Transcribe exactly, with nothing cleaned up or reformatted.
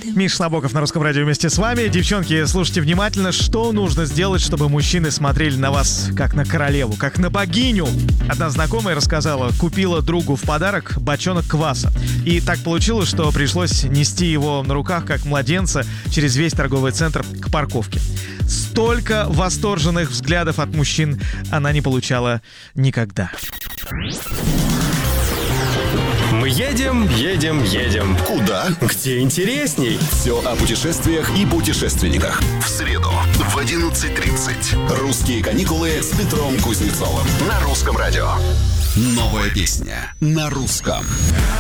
Миша Набоков на Русском радио вместе с вами. Девчонки, слушайте внимательно, что нужно сделать, чтобы мужчины смотрели на вас как на королеву, как на богиню. Одна знакомая рассказала, купила другу в подарок бочонок кваса. И так получилось, что пришлось нести его на руках, как младенца, через весь торговый центр к парковке. Столько восторженных взглядов от мужчин она не получала никогда. Мы едем, едем, едем. Куда? Где интересней? Все о путешествиях и путешественниках. В среду в одиннадцать тридцать. Русские каникулы с Петром Кузнецовым. На Русском радио. Новая песня на русском.